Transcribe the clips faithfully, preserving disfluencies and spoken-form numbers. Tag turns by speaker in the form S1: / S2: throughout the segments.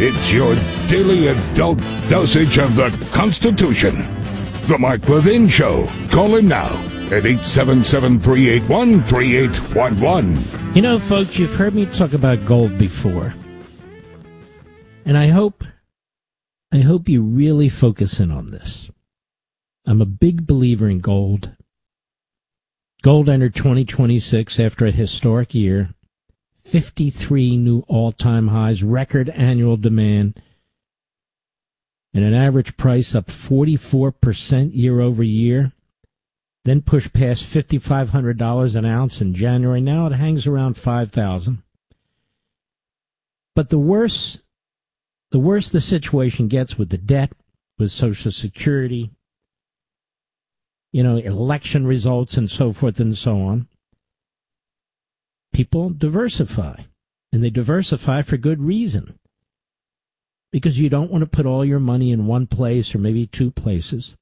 S1: It's your daily adult dosage of the Constitution. The Mark Levin Show. Call him now at eight seven seven, three eight one, three eight one one.
S2: You know, folks, you've heard me talk about gold before. And I hope, I hope you really focus in on this. I'm a big believer in gold. Gold entered twenty twenty-six after a historic year. fifty-three new all-time highs, record annual demand, and an average price up forty-four percent year over year. Then pushed past five thousand five hundred dollars an ounce in January. Now it hangs around five thousand dollars. But the worse, the worse the situation gets with the debt, with Social Security, you know, election results and so forth and so on, people diversify. And they diversify for good reason. Because you don't want to put all your money in one place or maybe two places.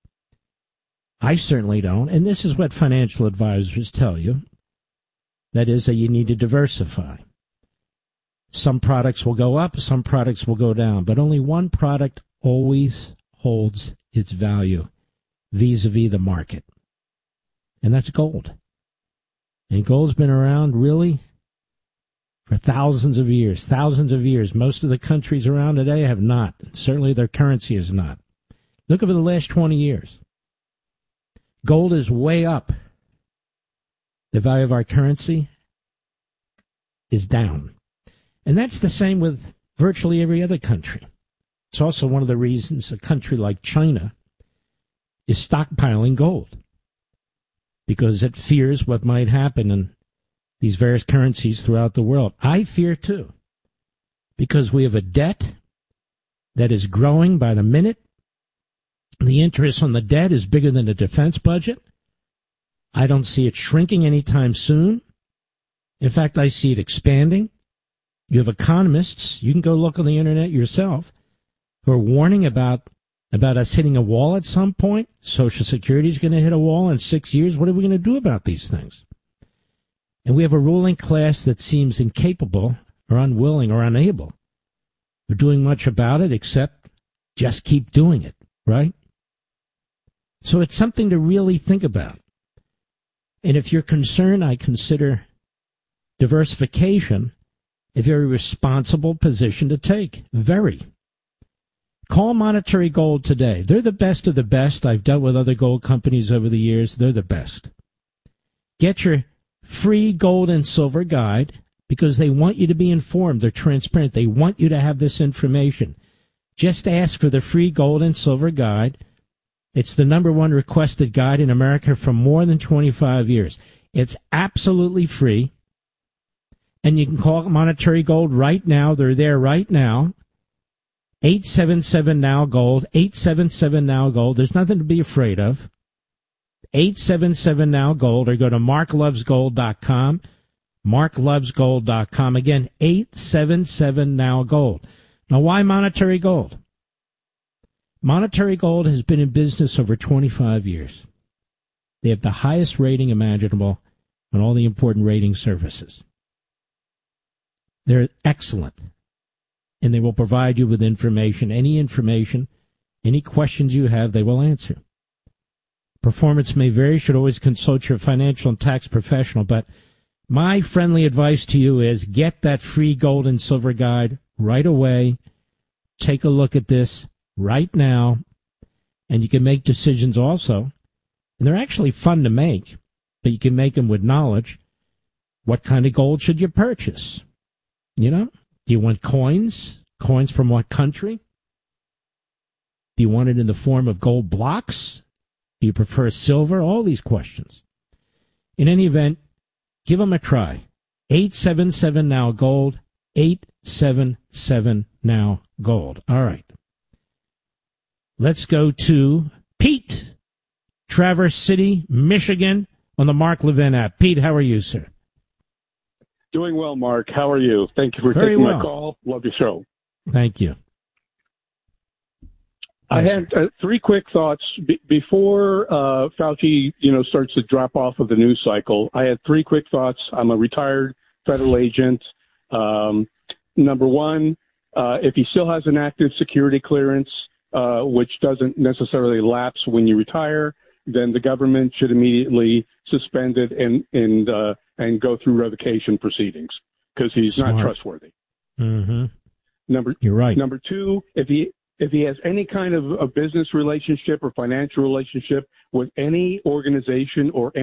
S2: I certainly don't. And this is what financial advisors tell you. That is that you need to diversify. Some products will go up, some products will go down. But only one product always holds its value vis-a-vis the market. And that's gold. And gold's been around, really, for thousands of years. Thousands of years. Most of the countries around today have not. Certainly their currency is not. Look over the last twenty years. Gold is way up. The value of our currency is down. And that's the same with virtually every other country. It's also one of the reasons a country like China is stockpiling gold, because it fears what might happen in these various currencies throughout the world. I fear too, because we have a debt that is growing by the minute. The interest on the debt is bigger than the defense budget. I don't see it shrinking anytime soon. In fact, I see it expanding. You have economists, you can go look on the internet yourself, who are warning about about us hitting a wall at some point. Social Security is going to hit a wall in six years. What are we going to do about these things? And we have a ruling class that seems incapable or unwilling or unable of doing much about it except just keep doing it, right? So it's something to really think about. And if you're concerned, I consider diversification a very responsible position to take. Very. Call Monetary Gold today. They're the best of the best. I've dealt with other gold companies over the years. They're the best. Get your free gold and silver guide, because they want you to be informed. They're transparent. They want you to have this information. Just ask for the free gold and silver guide. It's the number one requested guide in America for more than twenty-five years. It's absolutely free. And you can call Monetary Gold right now. They're there right now. eight seven seven now gold, eight seven seven now gold. There's nothing to be afraid of. eight seven seven now gold, or go to mark loves gold dot com, mark loves gold dot com. Again, eight seven seven now gold. Now, why Monetary Gold? Monetary Gold has been in business over twenty-five years. They have the highest rating imaginable on all the important rating services. They're excellent. And they will provide you with information, any information, any questions you have, they will answer. Performance may vary. You should always consult your financial and tax professional. But my friendly advice to you is get that free gold and silver guide right away. Take a look at this right now. And you can make decisions also. And they're actually fun to make, but you can make them with knowledge. What kind of gold should you purchase? You know? Do you want coins? Coins from what country? Do you want it in the form of gold blocks? Do you prefer silver? All these questions. In any event, give them a try. eight seven seven now gold, eight seven seven now gold. All right. Let's go to Pete, Traverse City, Michigan, on the Mark Levin app. Pete, how are you, sir?
S3: Doing well, Mark. How are you? Thank you for
S2: Very
S3: taking
S2: well.
S3: my call. Love your show.
S2: Thank you.
S3: I had uh, three quick thoughts Be- before uh, Fauci, you know, starts to drop off of the news cycle. I had three quick thoughts. I'm a retired federal agent. Um, number one, Uh, if he still has an active security clearance, uh, which doesn't necessarily lapse when you retire, then the government should immediately suspend it and and uh, and go through revocation proceedings because he's
S2: Smart.
S3: not trustworthy.
S2: Mm-hmm.
S3: Number
S2: You're right.
S3: Number two, if he if he has any kind of a business relationship or financial relationship with any organization or